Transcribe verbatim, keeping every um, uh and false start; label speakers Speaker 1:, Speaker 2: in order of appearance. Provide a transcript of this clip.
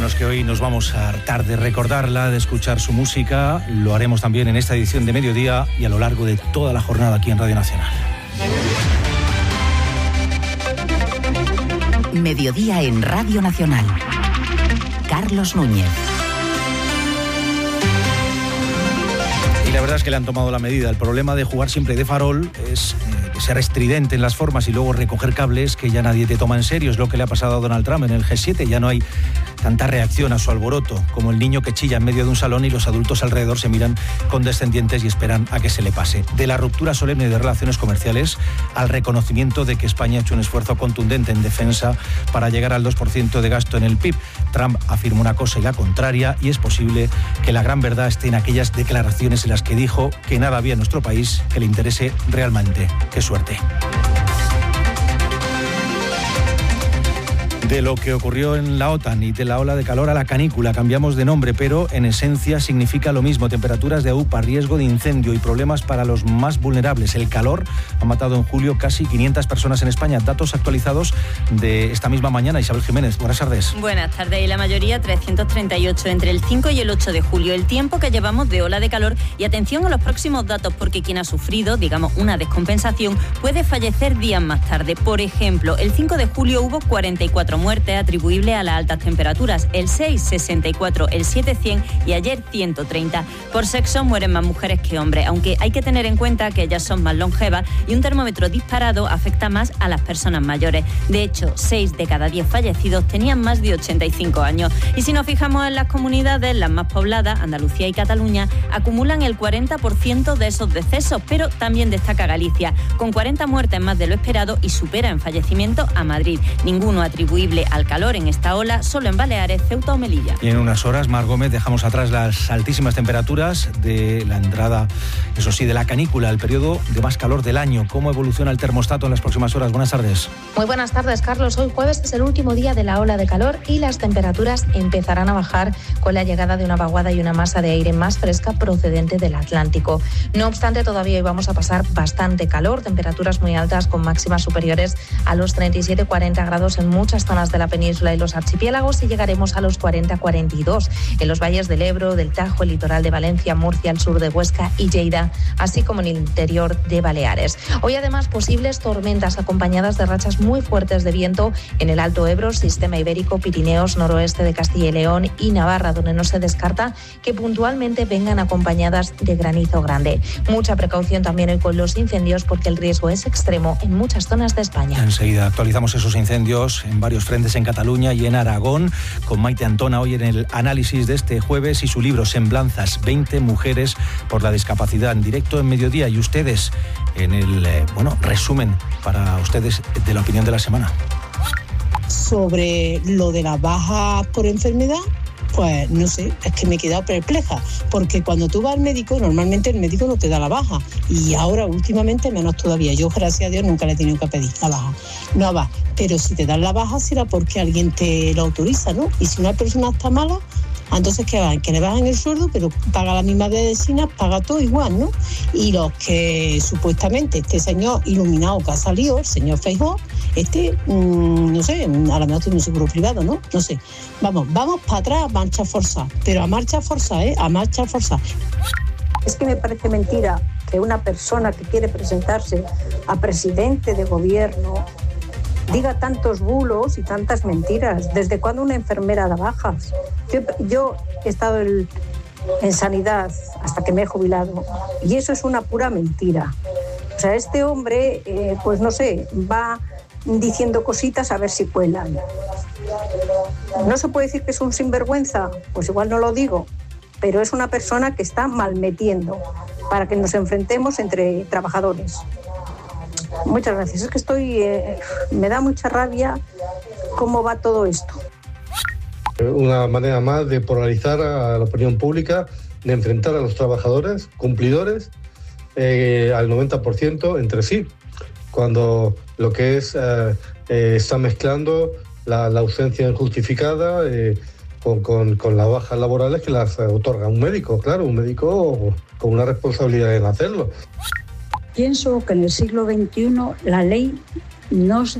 Speaker 1: Bueno, es que hoy nos vamos a hartar de recordarla, de escuchar su música. Lo haremos también en esta edición de Mediodía y a lo largo de toda la jornada aquí en Radio Nacional.
Speaker 2: Mediodía en Radio Nacional. Carlos Núñez.
Speaker 1: Y la verdad es que le han tomado la medida. El problema de jugar siempre de farol es eh, ser estridente en las formas y luego recoger cables que ya nadie te toma en serio. Es lo que le ha pasado a Donald Trump en el G siete. Ya no hay tanta reacción a su alboroto, como el niño que chilla en medio de un salón y los adultos alrededor se miran condescendientes y esperan a que se le pase. De la ruptura solemne de relaciones comerciales al reconocimiento de que España ha hecho un esfuerzo contundente en defensa para llegar al dos por ciento de gasto en el P I B. Trump afirma una cosa y la contraria, y es posible que la gran verdad esté en aquellas declaraciones en las que dijo que nada había en nuestro país que le interese realmente. ¡Qué suerte! De lo que ocurrió en la OTAN y de la ola de calor a la canícula, cambiamos de nombre, pero en esencia significa lo mismo. Temperaturas de A U P A, riesgo de incendio y problemas para los más vulnerables. El calor ha matado en julio casi quinientas personas en España. Datos actualizados de esta misma mañana. Isabel Jiménez, buenas tardes.
Speaker 3: Buenas tardes. Y la mayoría trescientos treinta y ocho entre el cinco y el ocho de julio. El tiempo que llevamos de ola de calor, y atención a los próximos datos, porque quien ha sufrido, digamos, una descompensación puede fallecer días más tarde. Por ejemplo, el cinco de julio hubo cuarenta y cuatro muerte atribuible a las altas temperaturas, el seis, sesenta y cuatro, el siete, cien y ayer ciento treinta. Por sexo mueren más mujeres que hombres, aunque hay que tener en cuenta que ellas son más longevas y un termómetro disparado afecta más a las personas mayores. De hecho, seis de cada diez fallecidos tenían más de ochenta y cinco años. Y si nos fijamos en las comunidades, las más pobladas, Andalucía y Cataluña, acumulan el cuarenta por ciento de esos decesos, pero también destaca Galicia, con cuarenta muertes más de lo esperado y supera en fallecimientos a Madrid. Ninguno atribuible al calor en esta ola, solo en Baleares, Ceuta o Melilla.
Speaker 1: Y en unas horas, Mar Gómez, dejamos atrás las altísimas temperaturas de la entrada, eso sí, de la canícula, el periodo de más calor del año. ¿Cómo evoluciona el termostato en las próximas horas? Buenas tardes.
Speaker 4: Muy buenas tardes, Carlos. Hoy jueves es el último día de la ola de calor y las temperaturas empezarán a bajar con la llegada de una vaguada y una masa de aire más fresca procedente del Atlántico. No obstante, todavía hoy vamos a pasar bastante calor, temperaturas muy altas con máximas superiores a los treinta y siete a cuarenta grados en muchas zonas de la península y los archipiélagos, y llegaremos a los cuarenta a cuarenta y dos en los valles del Ebro, del Tajo, el litoral de Valencia, Murcia, el sur de Huesca y Lleida, así como en el interior de Baleares. Hoy además posibles tormentas acompañadas de rachas muy fuertes de viento en el Alto Ebro, Sistema Ibérico, Pirineos, noroeste de Castilla y León y Navarra, donde no se descarta que puntualmente vengan acompañadas de granizo grande. Mucha precaución también hoy con los incendios, porque el riesgo es extremo en muchas zonas de España.
Speaker 1: Enseguida actualizamos esos incendios en varios frentes en Cataluña y en Aragón, con Maite Antona hoy en el análisis de este jueves y su libro Semblanzas, veinte mujeres por la discapacidad, en directo en Mediodía, y ustedes en el eh, bueno resumen para ustedes de la opinión de la semana.
Speaker 5: Sobre lo de la baja por enfermedad, pues no sé, es que me he quedado perpleja, porque cuando tú vas al médico, normalmente el médico no te da la baja, y ahora últimamente menos todavía. Yo, gracias a Dios, nunca le he tenido que pedir la baja. No va, pero si te dan la baja será porque alguien te lo autoriza, ¿no? Y si una persona está mala, entonces que van, que le bajan el sueldo, pero paga la misma medicina, paga todo igual, ¿no? Y los que supuestamente este señor iluminado que ha salido, el señor Feijóo, este, mmm, no sé, a lo mejor tiene un seguro privado, ¿no? No sé. Vamos, vamos para atrás a marcha forzada, pero a marcha forzada, ¿eh? A marcha forzada.
Speaker 6: Es que me parece mentira que una persona que quiere presentarse a presidente de gobierno diga tantos bulos y tantas mentiras. ¿Desde cuándo una enfermera da bajas? Yo, yo he estado en, en sanidad hasta que me he jubilado, y eso es una pura mentira. O sea, este hombre, eh, pues no sé, va diciendo cositas a ver si cuelan. ¿No se puede decir que es un sinvergüenza? Pues igual no lo digo, pero es una persona que está malmetiendo para que nos enfrentemos entre trabajadores. Muchas gracias. Es que estoy, eh, me da mucha rabia cómo va todo esto.
Speaker 7: Una manera más de polarizar a la opinión pública, de enfrentar a los trabajadores, cumplidores, eh, al noventa por ciento entre sí, cuando lo que es, eh, eh, está mezclando la, la ausencia injustificada eh, con, con, con las bajas laborales que las otorga un médico, claro, un médico con una responsabilidad en hacerlo.
Speaker 8: Pienso que en el siglo veintiuno la ley no